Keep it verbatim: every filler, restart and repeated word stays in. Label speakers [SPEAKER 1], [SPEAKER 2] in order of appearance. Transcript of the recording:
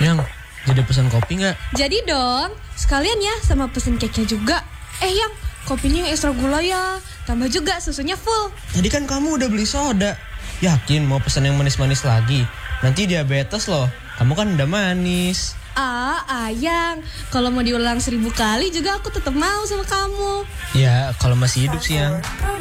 [SPEAKER 1] Yang, jadi pesan kopi nggak?
[SPEAKER 2] Jadi dong, sekalian ya sama pesen cake-nya juga. Eh Yang, kopinya yang ekstra gula ya. Tambah juga susunya full.
[SPEAKER 1] Tadi kan kamu udah beli soda. Yakin mau pesan yang manis-manis lagi? Nanti diabetes loh. Kamu kan udah manis.
[SPEAKER 2] Ah, Ayang, kalau mau diulang seribu kali juga aku tetap mau sama kamu.
[SPEAKER 1] Ya, kalau masih hidup sih, Yang.